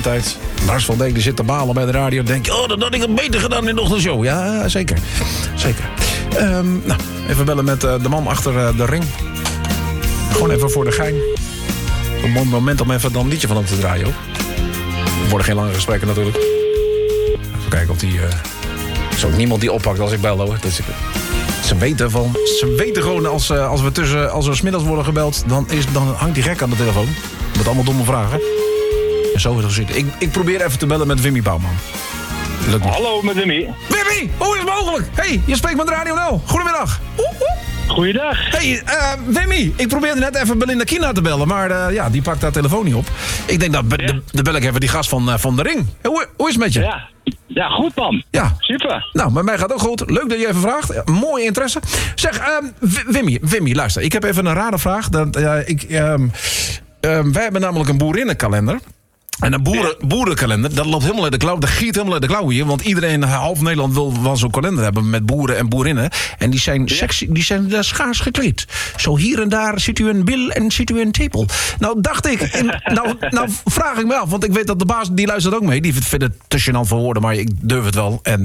zendtijd. Lars van Dijk die zit te balen bij de radio. Dan denk je, dat had ik het beter gedaan in de ochtendshow. Ja, zeker. Zeker. Nou, even bellen met de man achter de ring. Gewoon even voor de gein. Een mooi moment om even dan een liedje van hem te draaien ook. Er worden geen lange gesprekken natuurlijk. Even kijken of die... Er is ook niemand die oppakt als ik bel hoor. Dus ze weten gewoon als we 's middags worden gebeld, dan hangt die gek aan de telefoon. Met allemaal domme vragen. En zo is het zitten. Ik probeer even te bellen met Wimmy Bouwman. Hallo, met Wimmy. Wimmy, hoe is het mogelijk? Hey, je spreekt met Radio NL. Goedemiddag. Goeiedag. Hey, Wimmy, ik probeerde net even Belinda Kina te bellen, maar die pakt haar telefoon niet op. Ik denk, dan bel ik even die gast van de ring. Hoe is het met je? Ja, goed man. Ja. Super. Nou, bij mij gaat het ook goed. Leuk dat je even vraagt. Mooie interesse. Zeg, Wimmy, luister. Ik heb even een rare vraag. Wij hebben namelijk een boerinnenkalender. En een boerenkalender, dat loopt helemaal uit de klauw. Dat giet helemaal uit de klauw hier. Want iedereen, half Nederland wil wel zo'n kalender hebben met boeren en boerinnen. En die zijn sexy, die zijn schaars gekleed. Zo hier en daar ziet u een bil en ziet u een tepel. Nou dacht ik, nou vraag ik me af. Want ik weet dat de baas, die luistert ook mee. Die vindt het te gênant voor woorden, maar ik durf het wel. En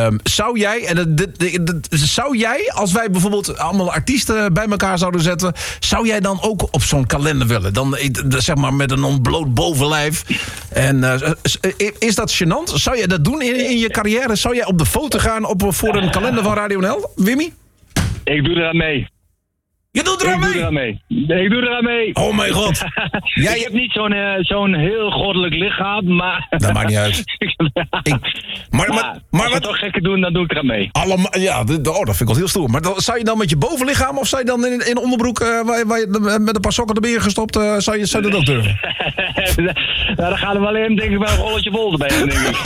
zou jij, als wij bijvoorbeeld allemaal artiesten bij elkaar zouden zetten, zou jij dan ook op zo'n kalender willen? Dan zeg maar met een ontbloot bovenlijf. En is dat gênant? Zou jij dat doen in je carrière? Zou jij op de foto gaan voor een kalender van Radio NL, Wimmy? Ik doe eraan mee. Je doet eraan mee? Ik doe eraan mee. Oh mijn god. Ik heb niet zo'n heel goddelijk lichaam, maar... Dat maakt niet uit. Maar als we toch gekken doen, dan doe ik eraan mee. Allemaal, ja, dat vind ik wel heel stoer. Maar zou je dan met je bovenlichaam of zou je dan in onderbroek waar je met een paar sokken erbij gestopt, zou je dat ook durven? Nou, dan gaan we wel in, denk ik, bij een rolletje vol erbij, denk ik.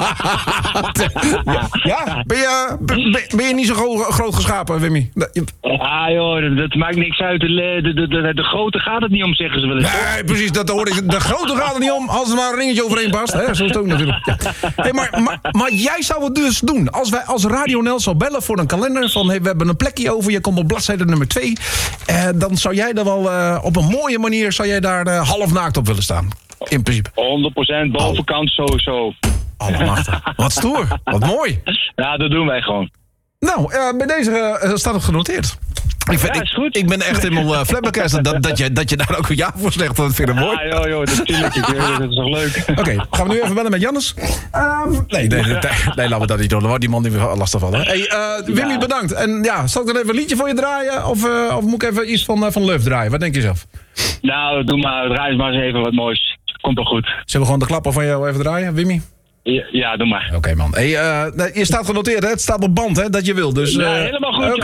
Ja? Ben je niet zo groot geschapen, Wimmy? Joh, dat maakt niks uit. De grote gaat het niet om, zeggen ze wel eens. Nee, precies, dat hoor ik. De grote gaat het niet om, als er maar een ringetje overheen past. Hè? Zo is het ook natuurlijk. Ja. Hey, maar jij zou het dus doen. Als wij als Radio NL zou bellen voor een kalender van, hey, we hebben een plekje over, je komt op bladzijde nummer 2. Dan zou jij er wel op een mooie manier, zou jij daar half naakt op willen staan. In principe. 100% bovenkant sowieso. Allemachtig. Wat stoer. Wat mooi. Ja, dat doen wij gewoon. Nou, bij deze staat het genoteerd. Is goed. Ik ben echt helemaal flabbergasted dat je daar ook een ja voor zegt. Dat vind ik mooi. Ja, joh, natuurlijk. Dat is toch leuk. Oké, gaan we nu even bellen met Jannes? Nee, laten we dat niet doen. Dan wordt die man die weer lastig vallen. Hey, Wimmy, bedankt. En ja, zal ik dan even een liedje voor je draaien? Of moet ik even iets van Leuf draaien? Wat denk je zelf? Nou, doe maar. Draai maar eens even wat moois. Komt wel goed. Zullen we gewoon de klappen van jou even draaien, Wimmy? Ja, doe maar. Oké, man. Hey, je staat genoteerd, hè? Het staat op band, hè? Dat je wil. Dus, helemaal goed.